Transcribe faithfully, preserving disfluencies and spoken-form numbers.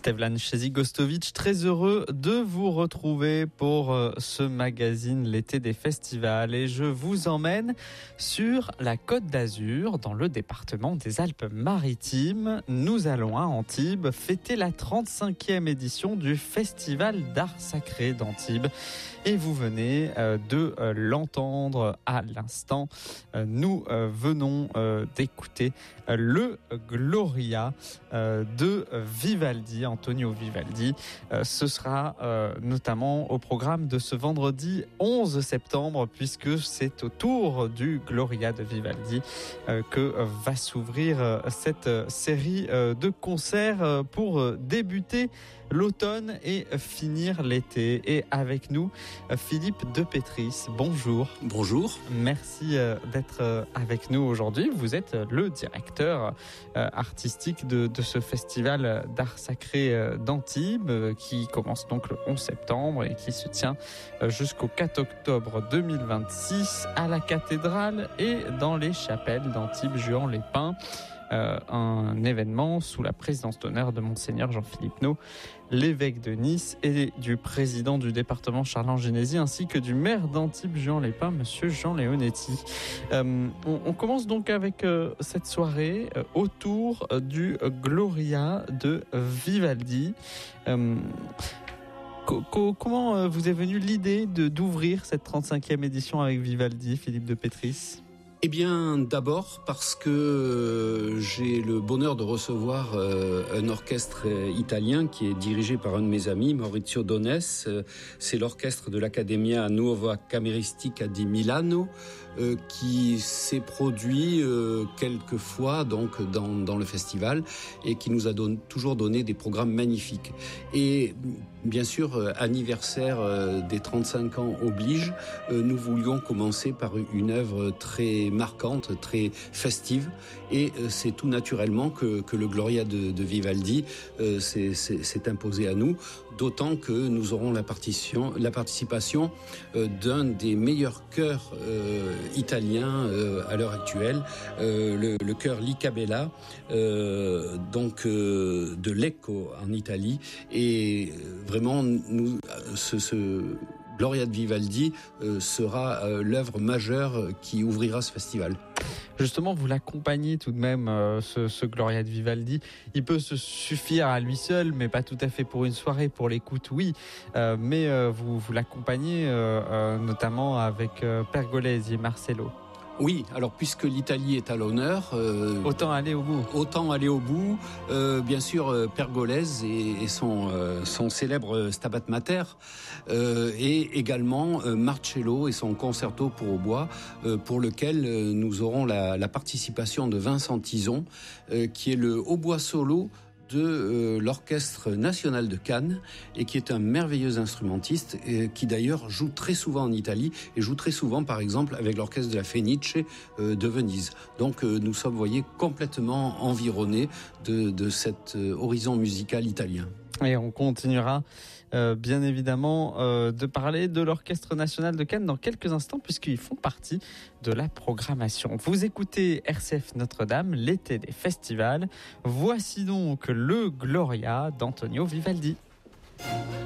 Stevlan Chezi-Gostovic, très heureux de vous retrouver pour ce magazine L'été des festivals. Et je vous emmène sur la Côte d'Azur, dans le département des Alpes-Maritimes. Nous allons à Antibes fêter la trente-cinquième édition du Festival d'art sacré d'Antibes. Et vous venez de l'entendre à l'instant. Nous venons d'écouter le Gloria de Vivaldi, Antonio Vivaldi. Ce sera notamment au programme de ce vendredi onze septembre, puisque c'est au tour du Gloria de Vivaldi que va s'ouvrir cette série de concerts pour débuter l'automne et finir l'été. Et avec nous, Philippe de Petris. Bonjour. Bonjour. Merci d'être avec nous aujourd'hui. Vous êtes le directeur artistique de, de ce festival d'art sacré d'Antibes qui commence donc le onze septembre et qui se tient jusqu'au quatre octobre deux mille vingt-six à la cathédrale et dans les chapelles d'Antibes-Juan-les-Pins. Euh, un événement sous la présidence d'honneur de Monseigneur Jean-Philippe Naud, l'évêque de Nice, et du président du département Charles Genézy, ainsi que du maire d'Antibes-Juan-les-Pins, Monsieur Jean Leonetti. Euh, on, on commence donc avec euh, cette soirée euh, autour euh, du Gloria de Vivaldi. Euh, co- co- comment euh, vous est venue l'idée de, d'ouvrir cette trente-cinquième édition avec Vivaldi, Philippe de Petris ? Eh bien, d'abord parce que j'ai le bonheur de recevoir euh, un orchestre italien qui est dirigé par un de mes amis, Maurizio Dones. C'est l'orchestre de l'Accademia Nuova Cameristica di Milano euh, qui s'est produit euh, quelques fois donc dans, dans le festival et qui nous a don- toujours donné des programmes magnifiques. Et bien sûr, euh, anniversaire euh, des trente-cinq ans oblige, euh, nous voulions commencer par une œuvre très marquante, très festive, et euh, c'est tout naturellement que, que le Gloria de, de Vivaldi euh, s'est, s'est, s'est imposé à nous, d'autant que nous aurons la, partition, la participation euh, d'un des meilleurs chœurs euh, italiens euh, à l'heure actuelle, euh, le, le chœur Licabella, euh, donc euh, de Lecco en Italie, et vraiment nous ce, ce Gloria de Vivaldi euh, sera euh, l'œuvre majeure qui ouvrira ce festival. Justement, vous l'accompagnez tout de même, euh, ce, ce Gloria de Vivaldi. Il peut se suffire à lui seul, mais pas tout à fait pour une soirée, pour l'écoute, oui. Euh, mais euh, vous, vous l'accompagnez euh, euh, notamment avec euh, Pergolesi et Marcello. Oui, alors puisque l'Italie est à l'honneur, euh, autant aller au bout. Autant aller au bout. Euh, bien sûr, euh, Pergolesi et, et son, euh, son célèbre Stabat Mater, euh, et également euh, Marcello et son concerto pour hautbois, euh, pour lequel euh, nous aurons la, la participation de Vincent Tison, euh, qui est le hautbois solo de euh, l'Orchestre National de Cannes et qui est un merveilleux instrumentiste et qui d'ailleurs joue très souvent en Italie et joue très souvent par exemple avec l'Orchestre de la Fenice euh, de Venise. Donc euh, nous sommes, vous voyez, complètement environnés de, de cet euh, horizon musical italien. Et on continuera euh, bien évidemment euh, de parler de l'Orchestre National de Cannes dans quelques instants puisqu'ils font partie de la programmation. Vous écoutez R C F Notre-Dame, l'été des festivals. Voici donc le Gloria d'Antonio Vivaldi.